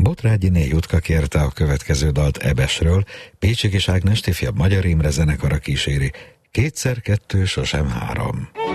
Botrágyiné Jutka kérte a következő dalt Ebesről, Pécsik és Ágnes ifjabb Magyar Imre zenekara kíséri. 2x2 sosem 3.